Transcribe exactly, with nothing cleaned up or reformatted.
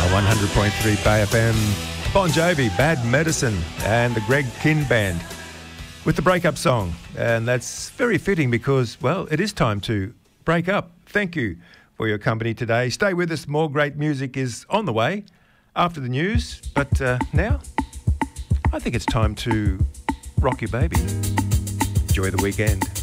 one hundred point three Bay F M. Bon Jovi, Bad Medicine, and the Greg Kinn Band with the breakup song. And that's very fitting because, well, it is time to break up. Thank you for your company today. Stay with us. More great music is on the way after the news. But uh, now, I think it's time to rock your baby. Enjoy the weekend.